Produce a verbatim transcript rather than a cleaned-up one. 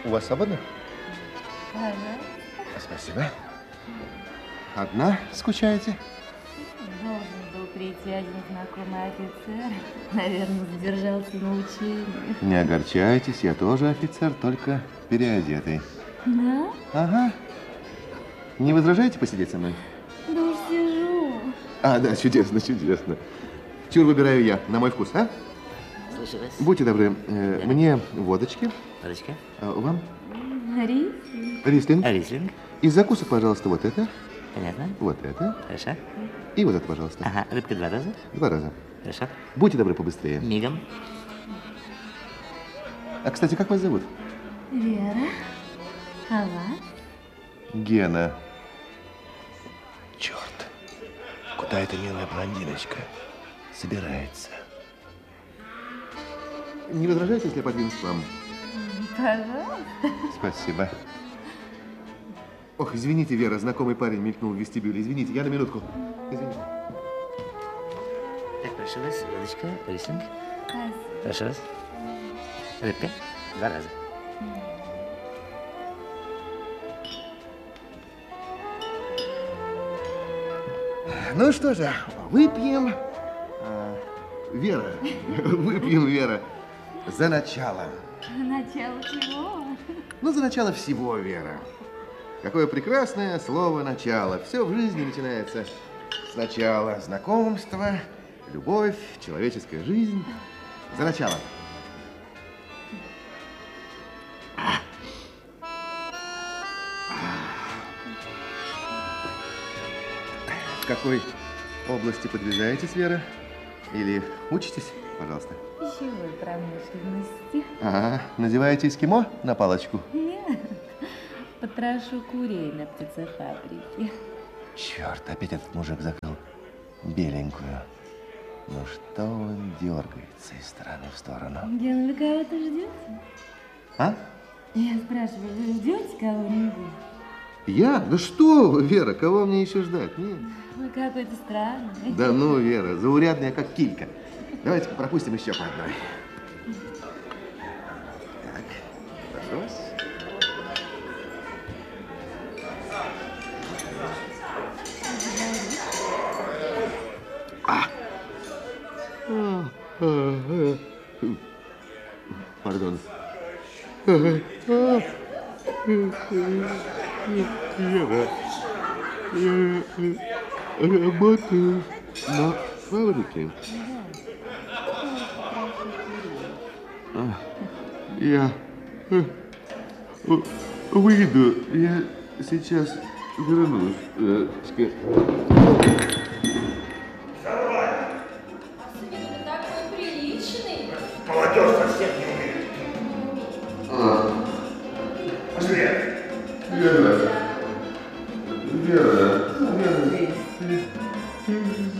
У вас свободно? Пожалуйста. Спасибо. Одна скучаете? Должен был прийти один знакомый офицер. Наверное, задержался на учении. Не огорчайтесь, я тоже офицер, только переодетый. Да? Ага. Не возражаете посидеть со мной? Да уж сижу. А, да, чудесно, чудесно. Чур выбираю я, на мой вкус, а? Слушаю вас. Будьте добры, э, Да. мне водочки. Водочка. А вам? Рис? Рислинг. Рислинг. Из закусок, пожалуйста, вот это, Понятно. вот это Хорошо. и вот это, пожалуйста. Ага, рыбка два раза. Два раза. Хорошо. Будьте добры побыстрее. Мигом. А, кстати, как вас зовут? Вера. А вас? Гена. Черт, куда эта милая блондиночка собирается? Не возражаете, если я подвинусь к вам? Пожалуйста. Спасибо. Ох, извините, Вера, знакомый парень мелькнул в вестибюле. Извините, я на минутку. Извините. Так, прошу вас, водочка, рислинг. Спасибо. Прошу вас. Рыбка два раза. Ну что же, выпьем. А, Вера, выпьем, Вера, за начало. Начало чего? Ну, за начало всего, Вера. Какое прекрасное слово «начало». Все в жизни начинается сначала. Знакомство, любовь, человеческая жизнь. За начало. В какой области подвязаетесь, Вера? Или учитесь, пожалуйста? Пищевой промышленности. Ага, надеваете эскимо на палочку? Нет. Потрошу курей на птицефабрике. Черт, опять этот мужик закрыл беленькую. Ну что он дергается из стороны в сторону? Ген, вы кого-то ждете? А? Я спрашиваю, вы ждете кого-нибудь? Я? Да что вы, Вера, кого мне еще ждать? Нет. Вы какой-то странный. Да ну, Вера, заурядная, как килька. Давайте-ка пропустим еще по одной. Так, прошу вас. А. Пардон. Вера, я работаю на фабрике. А, я э, выйду, я сейчас вернусь. Э, Такой приличный. Молодежь совсем не умеет. А. Пошли. Вера, Вера, Вера,